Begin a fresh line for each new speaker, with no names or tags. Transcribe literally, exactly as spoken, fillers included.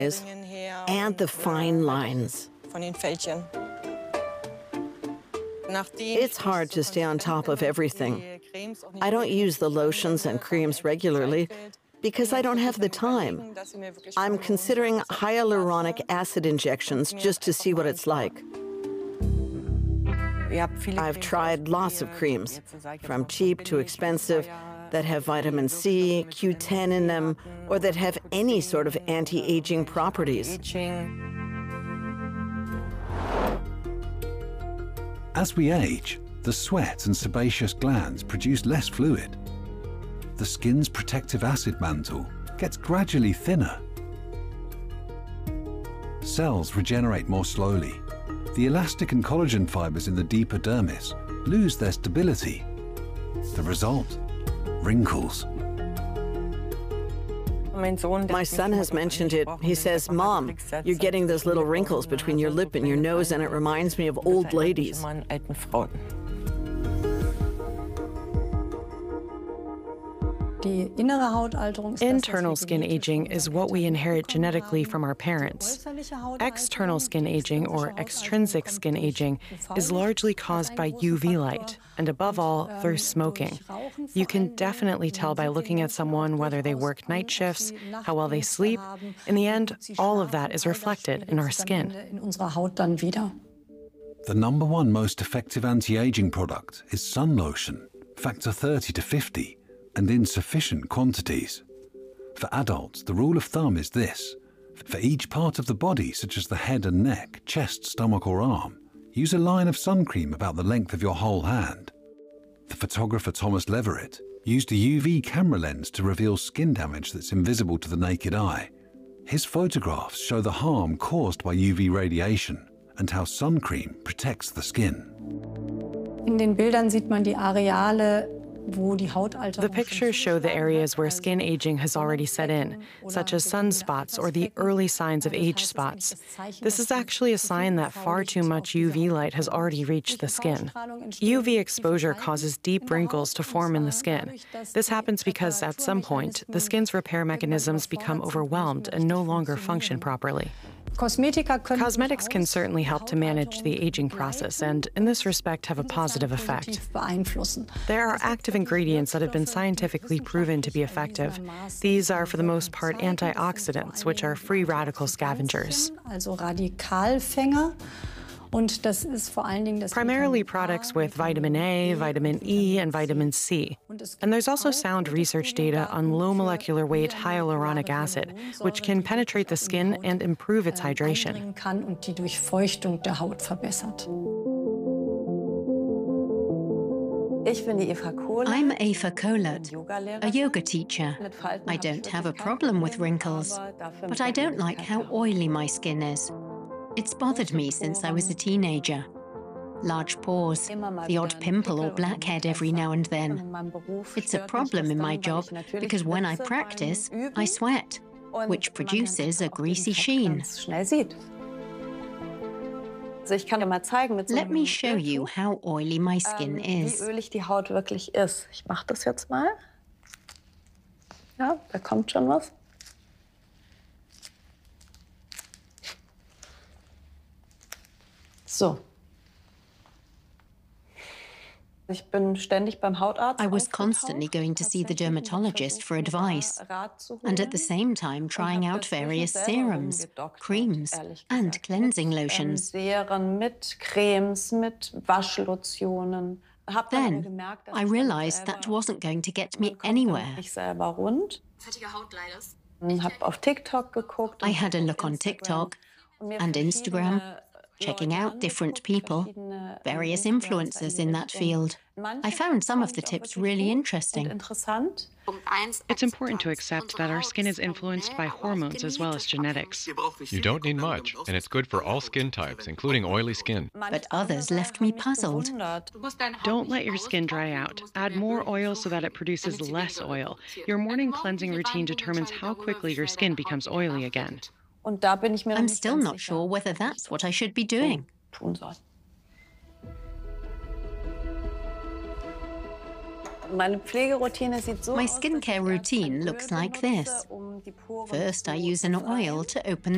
and the fine lines. It's hard to stay on top of everything. I don't use the lotions and creams regularly because I don't have the time. I'm considering hyaluronic acid injections just to see what it's like. I've tried lots of creams, from cheap to expensive, that have vitamin C, Q ten in them, or that have any sort of anti-aging properties.
As we age, the sweat and sebaceous glands produce less fluid. The skin's protective acid mantle gets gradually thinner. Cells regenerate more slowly. The elastic and collagen fibers in the deeper dermis lose their stability. The result? Wrinkles.
My son has mentioned it. He says, "Mom, you're getting those little wrinkles between your lip and your nose, and it reminds me of old ladies."
Internal skin aging is what we inherit genetically from our parents. External skin aging, or extrinsic skin aging, is largely caused by U V light, and above all, through smoking. You can definitely tell by looking at someone whether they work night shifts, how well they sleep. In the end, all of that is reflected in our skin.
The number one most effective anti-aging product is sun lotion, factor thirty to fifty, and in sufficient quantities. For adults, the rule of thumb is this. For each part of the body, such as the head and neck, chest, stomach or arm, use a line of sun cream about the length of your whole hand. The photographer Thomas Leverett used a U V camera lens to reveal skin damage that's invisible to the naked eye. His photographs show the harm caused by U V radiation and how sun cream protects the skin.
In den Bildern sieht man die Areale,
the pictures show the areas where skin aging has already set in, such as sunspots or the early signs of age spots. This is actually a sign that far too much U V light has already reached the skin. U V exposure causes deep wrinkles to form in the skin. This happens because, at some point, the skin's repair mechanisms become overwhelmed and no longer function properly. Cosmetics can certainly help to manage the aging process and, in this respect, have a positive effect. There are active ingredients that have been scientifically proven to be effective. These are, for the most part, antioxidants, which are free radical scavengers. Primarily products with vitamin A, vitamin E, and vitamin C. And there's also sound research data on low molecular weight hyaluronic acid, which can penetrate the skin and improve its hydration.
I'm Eva Kolat, a yoga teacher. I don't have a problem with wrinkles, but I don't like how oily my skin is. It's bothered me since I was a teenager. Large pores, the odd pimple or blackhead every now and then. It's a problem in my job because when I practice, I sweat, which produces a greasy sheen. Let me show you how oily my skin is.
Ja, da kommt schon was. So. I
was constantly going to see the dermatologist for advice, and at the same time trying out various serums, creams, and cleansing lotions. Then, I realized that wasn't going to get me anywhere. I had a look on TikTok and Instagram, checking out different people, various influencers in that field. I found some of the tips really interesting.
It's important to accept that our skin is influenced by hormones as well as genetics.
You don't need much, and it's good for all skin types, including oily skin.
But others left me puzzled.
Don't let your skin dry out. Add more oil so that it produces less oil. Your morning cleansing routine determines how quickly your skin becomes oily again.
I'm still not sure whether that's what I should be doing. My skincare routine looks like this. First, I use an oil to open the